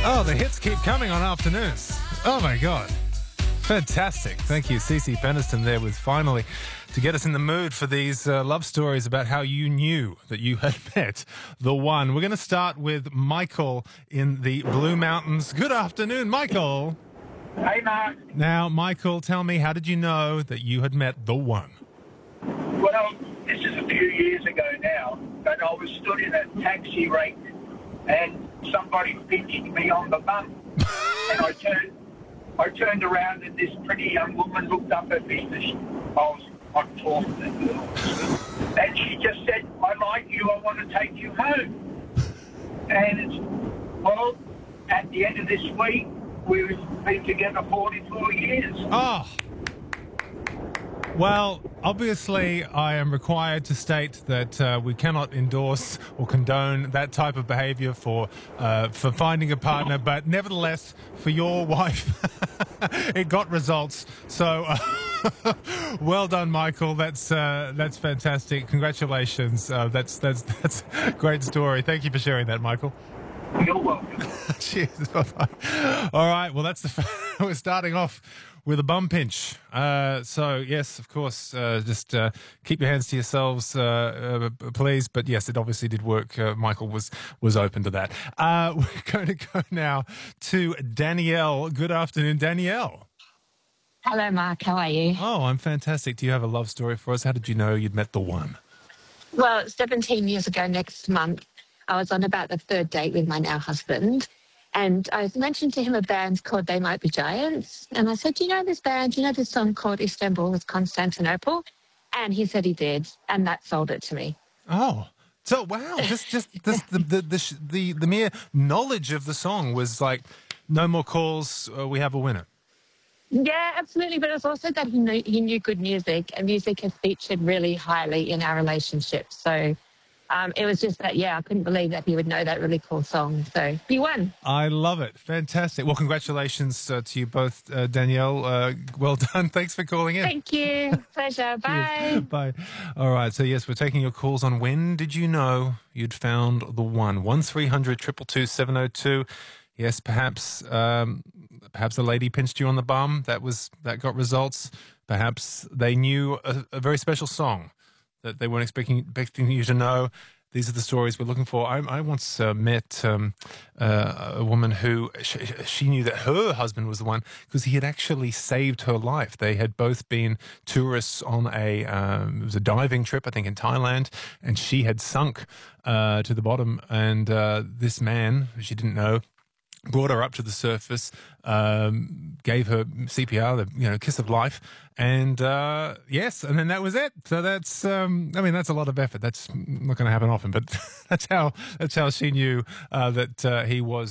Oh, the hits keep coming on afternoons. Oh, my God. Fantastic. Thank you, Cece Peniston there with Finally to get us in the mood for these love stories about how you knew that you had met the one. We're going to start with Michael in the Blue Mountains. Good afternoon, Michael. Hey, Mark. Now, Michael, tell me, how did you know that you had met the one? Well, this is a few years ago now, but I was stood in a taxi rank and somebody pinched me on the bum. And I turned around and this pretty young woman looked up at me. I was on talk to the girl. And she just said, "I like you, I want to take you home." And, well, at the end of this week, we've been together 44 years. Oh. Well, obviously, I am required to state that we cannot endorse or condone that type of behaviour for finding a partner, but nevertheless, for your wife, it got results. So, well done, Michael. That's fantastic. Congratulations. That's a great story. Thank you for sharing that, Michael. You're welcome. Cheers. Bye-bye. All right. Well, we're starting off with a bum pinch. So, yes, of course, just keep your hands to yourselves, please. But, yes, it obviously did work. Michael was open to that. We're going to go now to Danielle. Good afternoon, Danielle. Hello, Mark. How are you? Oh, I'm fantastic. Do you have a love story for us? How did you know you'd met the one? Well, 17 years ago next month, I was on about the third date with my now husband. And I mentioned to him a band called They Might Be Giants. And I said, "Do you know this band? Do you know this song called Istanbul with Constantinople?" And he said he did. And that sold it to me. Oh, so wow! Just the mere knowledge of the song was like, no more calls. We have a winner. Yeah, absolutely. But it was also that he knew good music, and music has featured really highly in our relationship. So it was just that, I couldn't believe that he would know that really cool song. So he won. I love it. Fantastic. Well, congratulations to you both, Danielle. Well done. Thanks for calling in. Thank you. Pleasure. Bye. Bye. All right. So, yes, we're taking your calls on when did you know you'd found the one? 1300 222 702. Yes, perhaps a lady pinched you on the bum. That got results. Perhaps they knew a very special song that they weren't expecting you to know. These are the stories we're looking for. I once met a woman who she knew that her husband was the one because he had actually saved her life. They had both been tourists on it was a diving trip, I think, in Thailand, and she had sunk to the bottom. And this man, she didn't know, brought her up to the surface, gave her CPR, the kiss of life, and yes, and then that was it. So that's, that's a lot of effort. That's not going to happen often, but that's how she knew that he was